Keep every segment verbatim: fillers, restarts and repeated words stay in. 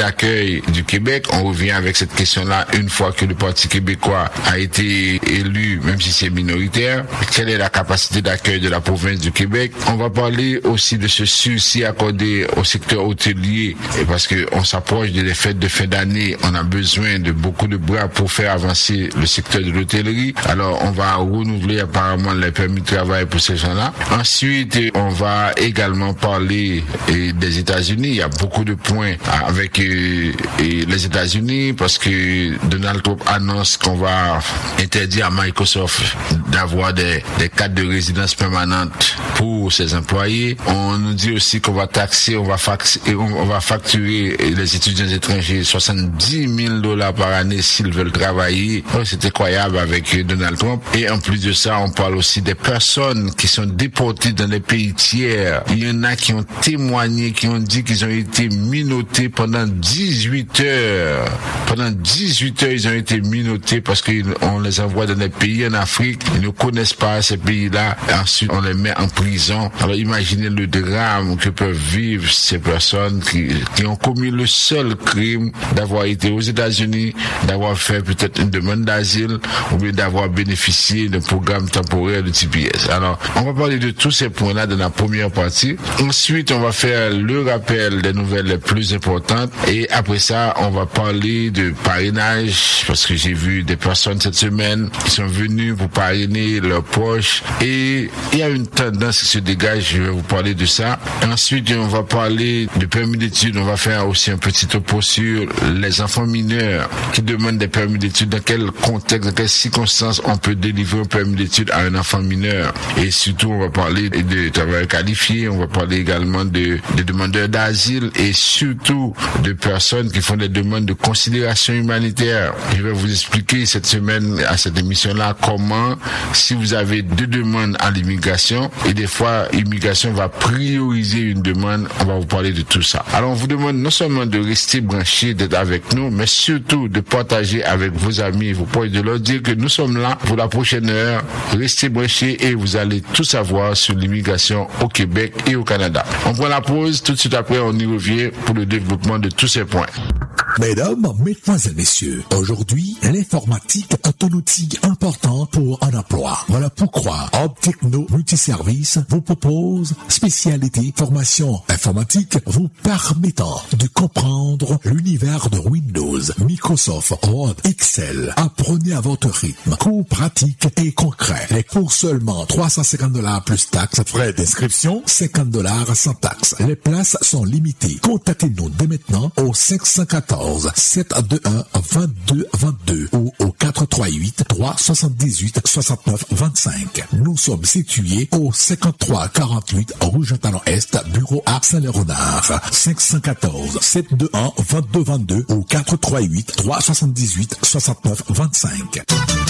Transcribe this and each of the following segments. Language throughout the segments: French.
d'accueil du Québec. On revient avec cette question-là une fois que le Parti québécois a été élu, même si c'est minoritaire. Quelle est la capacité d'accueil de la province du Québec? On va parler aussi de ce souci accordé au secteur hôtelier, parce qu'on s'approche des fêtes de fin d'année. On a besoin de beaucoup de bras pour faire avancer le secteur de l'hôtellerie. Alors, on va renouveler apparemment les permis de travail pour ces gens-là. Ensuite, on va également parler eh, des États-Unis. Il y a beaucoup de points avec eh, eh, les États-Unis parce que Donald Trump annonce qu'on va interdire à Microsoft d'avoir des, des cartes de résidence permanente pour ses employés. On nous dit aussi qu'on va taxer, on va, fax, on va facturer les étudiants étrangers soixante-dix mille dollars par année s'ils veulent travailler. Oh, c'est incroyable avec Donald Trump. Et en plus de ça, on parle aussi des personnes qui sont déportées dans les pays tiers. Il y en a qui ont témoigné, qui ont dit qu'ils ont été minautés pendant dix-huit heures. Pendant dix-huit heures, ils ont été minautés parce qu'on les envoie dans des pays en Afrique. Ils ne connaissent pas ces pays-là. Ensuite, on les met en prison. Alors, imaginez le drame que peuvent vivre ces personnes qui, qui ont commis le seul crime d'avoir été aux États-Unis, d'avoir fait peut-être une demande d'asile ou bien d'avoir bénéficié d'un programme temporaire de T P S. Alors, on va parler de tous ces points-là dans la première partie. Ensuite, on va faire le rappel des nouvelles les plus importantes et après ça, on va parler de parrainage parce que j'ai vu des personnes cette semaine qui sont venues pour parrainer leurs proches et il y a une tendance qui se dégage, je vais vous parler de ça. Ensuite, on va parler de permis d'études, on va faire aussi un petit topo sur les enfants mineurs qui demandent des permis d'études, dans quel contexte, dans quelles circonstances on peut délivrer un permis d'études à un enfant mineur. Et surtout, on va parler de travailleurs qualifiés, on va parler également de, de demandeurs d'asile et surtout de personnes qui font des demandes de considération humanitaire. Je vais vous expliquer cette semaine à cette émission-là comment, si vous avez deux demandes à l'immigration et des fois, l'immigration va prioriser une demande, on va vous parler de tout ça. Alors, on vous demande non seulement de rester branchés, d'être avec nous, mais surtout de partager avec vos amis, vos proches, de leur dire que nous sommes là pour la prochaine heure. Restez branchés et vous allez tout savoir sur l'immigration au Québec et au Canada. On prend la pause, tout de suite après, on y revient pour le développement de tous ces points. Mesdames, mesdemoiselles, messieurs, aujourd'hui, l'informatique est un outil important pour un emploi. Voilà pourquoi Optechno Multiservice vous propose spécialité formation informatique vous permettant de comprendre l'univers de Windows, Microsoft, Word, Excel. Apprenez à votre rythme, cours pratiques et concrets. Les cours seulement trois cent cinquante dollars plus taxes, frais d'inscription cinquante dollars sans taxes. Les places sont limitées. Contactez-nous dès maintenant au cinq un quatre sept deux un deux deux deux deux ou au quatre trois huit trois six huit six neuf deux cinq. Nous sommes situés au cinquante-trois quarante-huit rue Jean-Talon-Est, bureau à Saint-Léonard. cinq un quatre sept deux un deux deux deux deux ou quatre trois huit trois six huit six neuf deux cinq.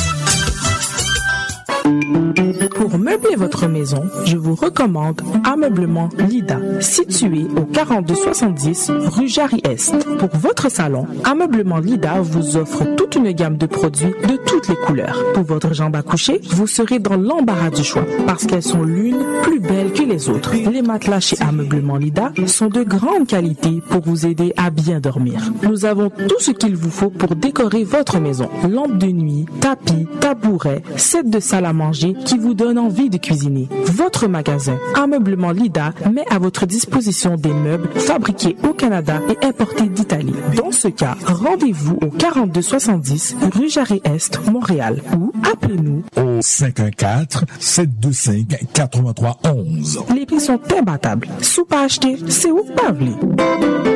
Pour meubler votre maison, je vous recommande Ameublement Lida, situé au quarante-deux soixante-dix rue Jarry-Est. Pour votre salon, Ameublement Lida vous offre toute une gamme de produits de toutes les couleurs. Pour votre jambe à coucher, vous serez dans l'embarras du choix parce qu'elles sont l'une plus belle que les autres. Les matelas chez Ameublement Lida sont de grande qualité pour vous aider à bien dormir. Nous avons tout ce qu'il vous faut pour décorer votre maison. Lampe de nuit, tapis, tabouret, set de salle à manger qui vous donne envie de cuisiner. Votre magasin Ameublement Lida met à votre disposition des meubles fabriqués au Canada et importés d'Italie. Dans ce cas, rendez-vous au quarante-deux soixante-dix rue Jarry-Est, Montréal ou appelez-nous au cinq un quatre sept deux cinq quatre trois un un. Les prix sont imbattables. Sous pas acheter, c'est où pas voler.